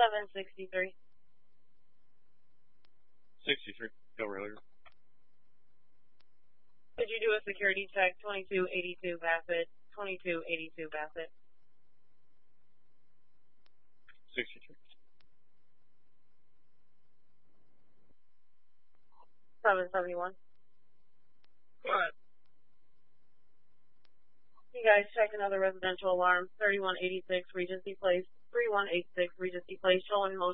763. 63. Go earlier. Could you do a security check? 2282 Bassett. 2282 Bassett. 63. 771. What? You guys check another residential alarm. 3186 Regency Place. 3186 Regency Place. Showing motion.